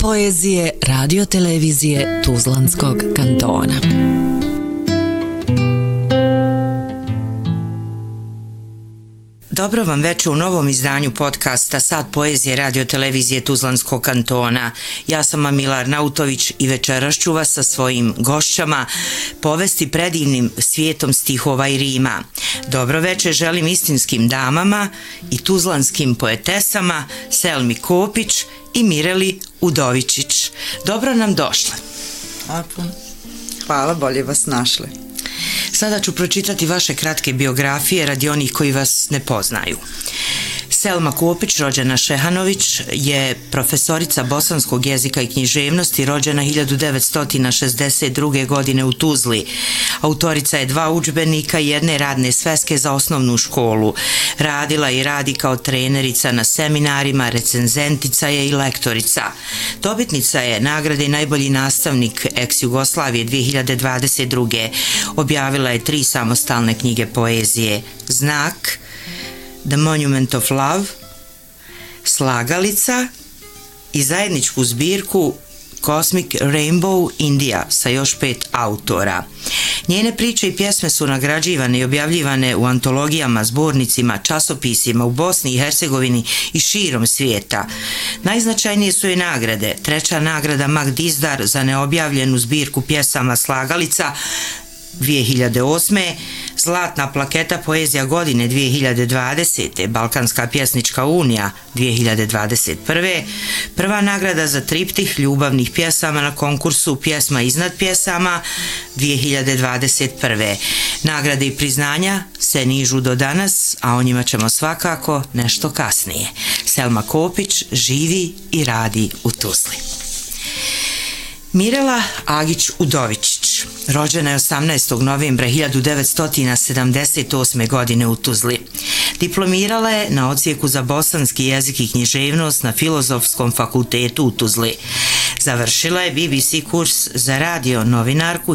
poezije radiotelevizije Tuzlanskog kantona. Dobro vam večer u novom izdanju podcasta Sat poezije radiotelevizije Tuzlanskog kantona. Ja sam Amila Arnautović i večeras ću vas sa svojim gošćama povesti predivnim svijetom stihova i rima. Dobro večer želim istinskim damama i tuzlanskim poetesama Selmi Kopić i Mireli Udovičić. Dobro nam došle. Hvala, bolje vas našli. Sada ću pročitati vaše kratke biografije radi onih koji vas ne poznaju. Selma Kopić, rođena Šehanović, je profesorica bosanskog jezika i književnosti, rođena 1962. godine u Tuzli. Autorica je 2 udžbenika i 1 radne sveske za osnovnu školu. Radila i radi kao trenerica na seminarima, recenzentica je i lektorica. Dobitnica je nagrade najbolji nastavnik ex-Jugoslavije 2022. Objavila je 3 samostalne knjige poezije: Znak, The Monument of Love, Slagalica i zajedničku zbirku Cosmic Rainbow India sa još 5 autora. Njene priče i pjesme su nagrađivane i objavljivane u antologijama, zbornicima, časopisima u Bosni i Hercegovini i širom svijeta. Najznačajnije su i nagrade: 3. nagrada Mag Dizdar za neobjavljenu zbirku pjesama Slagalica 2008. Zlatna plaketa Poezija godine 2020. Balkanska pjesnička unija 2021. Prva nagrada za triptih ljubavnih pjesama na konkursu Pjesma iznad pjesama 2021. Nagrade i priznanja se nižu do danas, a o njima ćemo svakako nešto kasnije. Selma Kopić živi i radi u Tuzli. Mirela Agić Udovičić, rođena je 18. novembra 1978. godine u Tuzli. Diplomirala je na odsjeku za bosanski jezik i književnost na Filozofskom fakultetu u Tuzli. Završila je BBC kurs za radio novinarku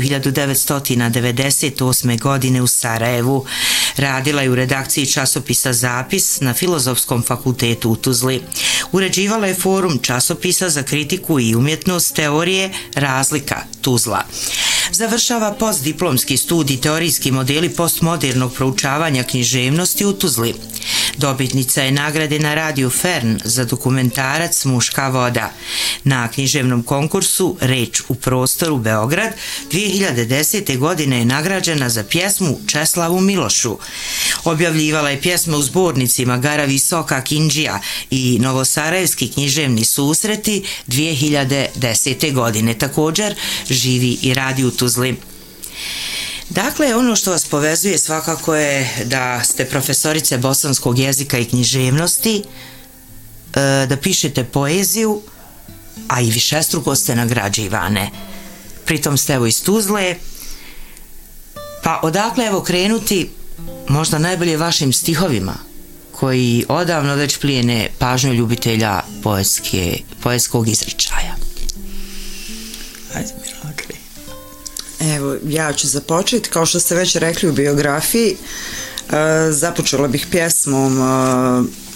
1998. godine u Sarajevu. Radila je u redakciji časopisa Zapis na Filozofskom fakultetu u Tuzli. Uređivala je forum časopisa za kritiku i umjetnost teorije Razlika Tuzla. Završava postdiplomski studij teorijski modeli postmodernog proučavanja književnosti u Tuzli. Dobitnica je nagrade na radiju Fern za dokumentarac Muška voda. Na književnom konkursu Reč u prostoru Beograd 2010. godine je nagrađena za pjesmu Česlavu Milošu. Objavljivala je pjesme u zbornicima Gara Visoka Kindžija i Novosarajevski književni susreti 2010. godine. Također živi i radi u Tuzli. Dakle, ono što vas povezuje svakako je da ste profesorice bosanskog jezika i književnosti, da pišete poeziju, a i višestruko ste nagrađivane. Pritom ste evo iz Tuzle, pa odakle evo krenuti možda najbolje vašim stihovima, koji odavno već plijene pažnju ljubitelja poetskog izričaja. Ajde, Mirela, kreni. Evo, ja ću započeti. Kao što ste već rekli u biografiji, započela bih pjesmom